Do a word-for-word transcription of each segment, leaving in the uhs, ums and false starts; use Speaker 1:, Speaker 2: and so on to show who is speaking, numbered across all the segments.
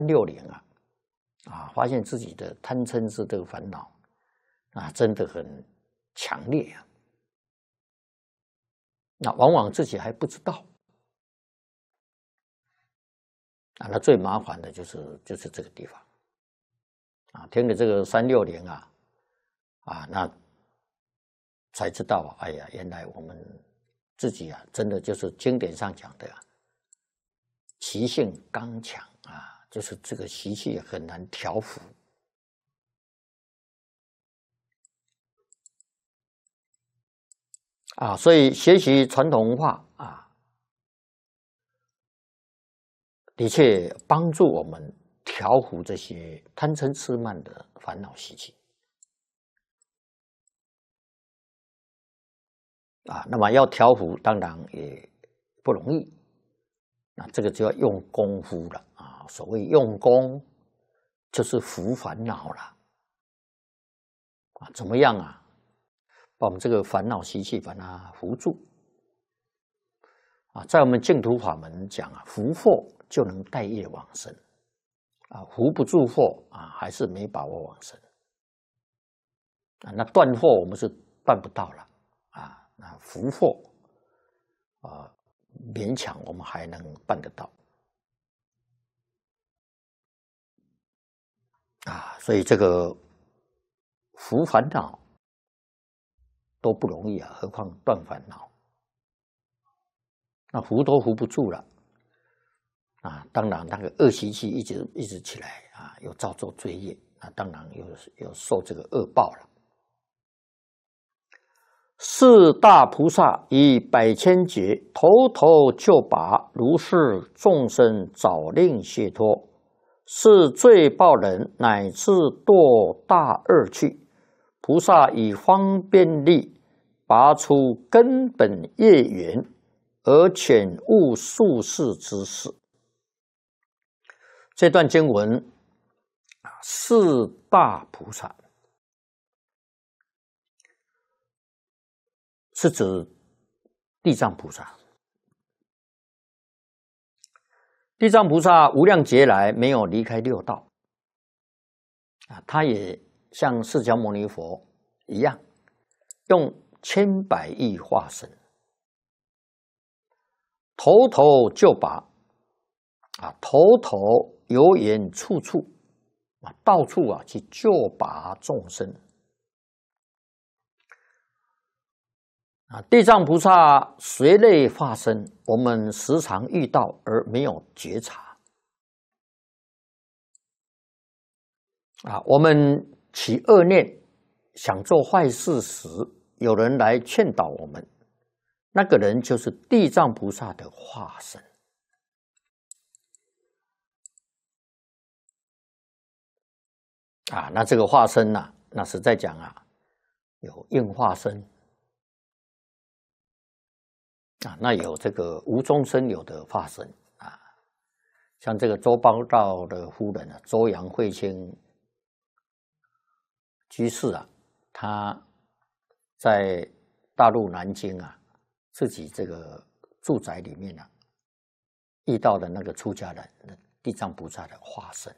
Speaker 1: 六零啊，啊，发现自己的贪嗔痴这个烦恼啊，真的很强烈啊。那往往自己还不知道啊，那最麻烦的就是就是这个地方啊。听了这个三六零啊，啊，那才知道，哎呀，原来我们自己啊，真的就是经典上讲的啊，习性刚强啊，就是这个习气很难调伏。啊，所以学习传统文化啊，的确帮助我们调伏这些贪嗔痴慢的烦恼习气啊。那么要调伏，当然也不容易，那这个就要用功夫了啊。所谓用功，就是伏烦恼了啊。怎么样啊？把我们这个烦恼习气把它伏住啊。在我们净土法门讲啊，伏惑就能带业往生啊，伏不住惑啊，还是没把握往生啊。那断惑我们是办不到了啊，那伏惑啊，勉强我们还能办得到啊。所以这个伏烦恼都不容易啊，何况断烦恼？那扶都扶不住了啊！当然，那个恶习气一直一直起来啊，又造作罪业啊，当然又又受这个恶报了。四大菩萨以百千劫，头头就把如是众生早令解脱，是罪报人乃至堕大恶趣。菩萨以方便力拔出根本业缘，而遣悟术士之事。这段经文，四大菩萨是指地藏菩萨。地藏菩萨无量劫来没有离开六道啊，他也像释迦牟尼佛一样，用千百亿化身，头头就拔啊，头头有眼处处啊，到处啊去救拔众生啊。地藏菩萨随类化身，我们时常遇到而没有觉察啊。我们起恶念，想做坏事时，有人来劝导我们，那个人就是地藏菩萨的化身啊。那这个化身啊，那实在讲啊，有应化身啊，那有这个无中生有的化身啊，像这个周邦道的夫人啊，周杨慧清居士啊，他在大陆南京啊，自己这个住宅里面啊，遇到的那个出家人，地藏菩萨的化身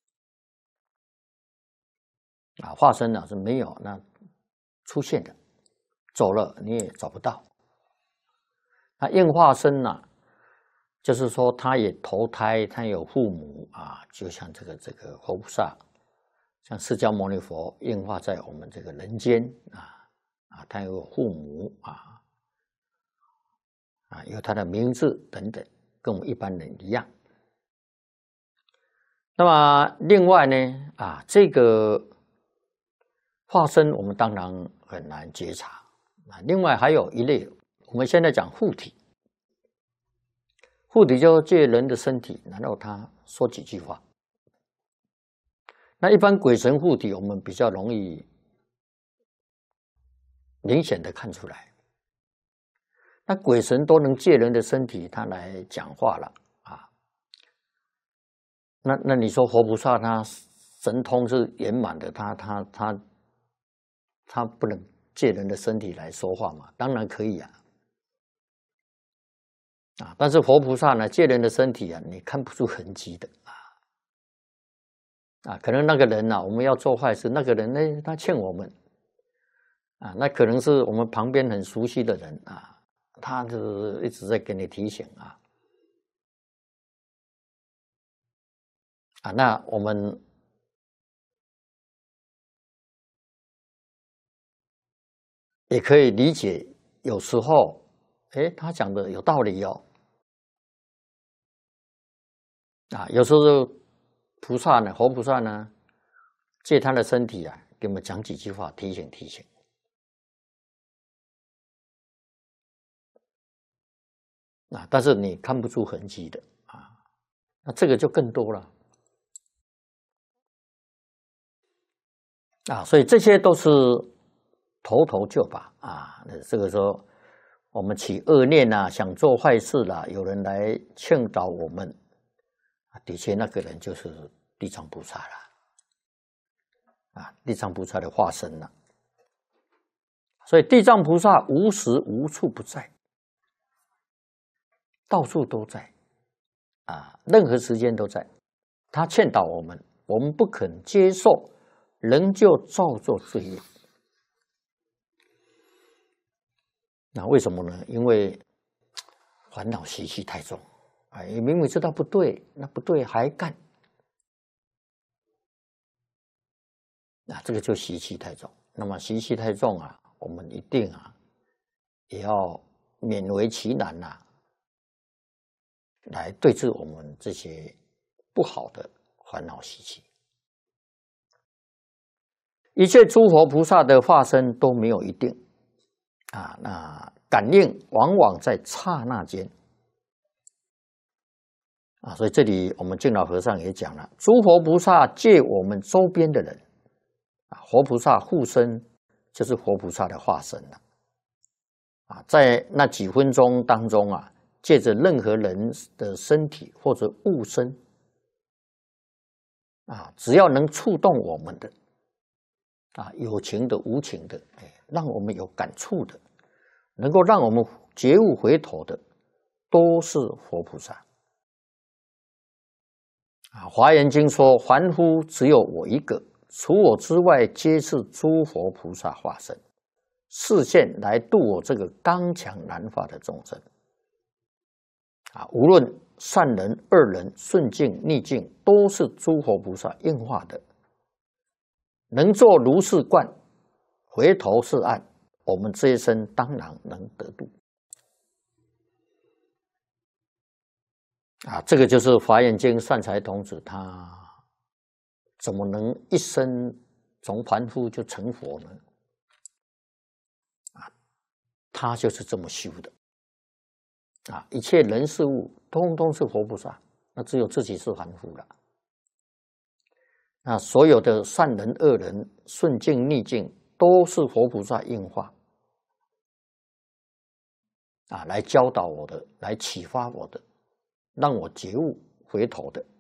Speaker 1: 啊，化身呢是没有那出现的，走了你也找不到。那应化身呢，就是说他也投胎，他有父母啊，就像这个这个佛菩萨，像释迦牟尼佛应化在我们这个人间啊啊，他有父母啊啊，有他的名字等等，跟我们一般人一样。那么另外呢啊，这个化身我们当然很难觉察啊。另外还有一类，我们现在讲护体，护体就借人的身体，然后他说几句话。那一般鬼神护体，我们比较容易明显的看出来。那鬼神都能借人的身体，他来讲话了啊。那那你说佛菩萨他神通是圆满的，他他他他不能借人的身体来说话吗？当然可以啊。啊，但是佛菩萨呢，借人的身体啊，你看不出痕迹的啊。 啊，可能那个人啊，我们要做坏事，那个人呢，他欠我们啊，那可能是我们旁边很熟悉的人啊，他就是一直在给你提醒啊。啊，那我们也可以理解，有时候，哎，他讲的有道理哦。啊，有时候菩萨呢，活菩萨呢，借他的身体啊，给我们讲几句话，提醒提醒。啊，但是你看不出痕迹的啊，那这个就更多了。啊，所以这些都是头头就把啊，这个时候我们起恶念啊，想做坏事啦，有人来劝导我们，啊，的确那个人就是地藏菩萨了，啊，地藏菩萨的化身了。所以地藏菩萨无时无处不在，到处都在，啊，任何时间都在。他劝导我们，我们不肯接受，仍旧造作罪业。那为什么呢？因为烦恼习气太重，哎，明明知道不对，那不对还干，那这个就习气太重。那么习气太重啊，我们一定啊，也要勉为其难呐、啊，来对治我们这些不好的烦恼习气。一切诸佛菩萨的化身都没有一定啊，那感应往往在刹那间啊，所以这里我们净老和尚也讲了，诸佛菩萨借我们周边的人啊，活菩萨护身就是活菩萨的化身了啊，在那几分钟当中啊，借着任何人的身体或者物身啊，只要能触动我们的啊，有情的、无情的，哎，让我们有感触的，能够让我们觉悟回头的，都是佛菩萨。啊，《华严经》说：“凡夫只有我一个，除我之外，皆是诸佛菩萨化身，示现来度我这个刚强难化的众生。”啊，无论善人、恶人、顺境、逆境，都是诸佛菩萨应化的。能作如是观，回头是岸，我们这一生当然能得度。啊，这个就是《华严经》善财童子他怎么能一生从凡夫就成佛呢？啊，他就是这么修的。啊，一切人事物通通是佛菩萨，那只有自己是凡夫了。那所有的善人、恶人、顺境、逆境，都是佛菩萨应化啊，来教导我的，来启发我的，让我觉悟回头的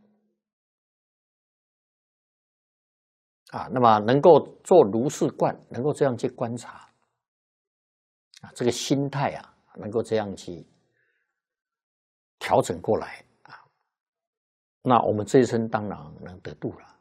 Speaker 1: 啊。那么能够做如是观，能够这样去观察啊，这个心态啊，能够这样去调整过来啊，那我们这一生当然能得度了。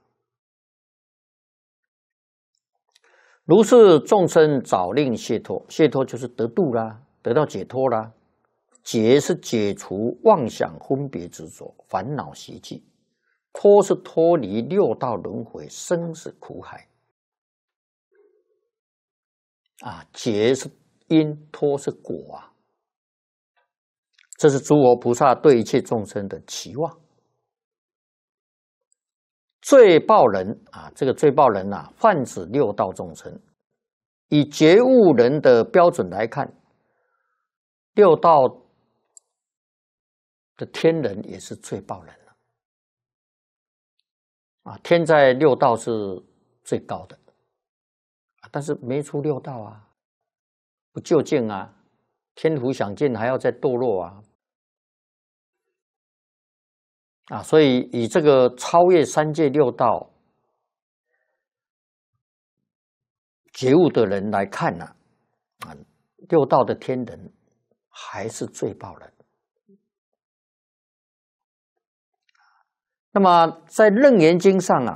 Speaker 1: 如是众生早令解脱，解脱就是得度啦，得到解脱啦。解是解除妄想分别执着烦恼习气，脱是脱离六道轮回生死苦海。啊，解是因，脱是果啊。这是诸佛菩萨对一切众生的期望。罪报人啊，这个罪报人啊，泛指六道众生。以觉悟人的标准来看，六道的天人也是罪报人了。啊，天在六道是最高的，但是没出六道啊，不究竟啊，天福享尽还要再堕落啊。啊，所以以这个超越三界六道觉悟的人来看呢、啊，啊，六道的天人还是罪报人。那么在《楞严经》上啊，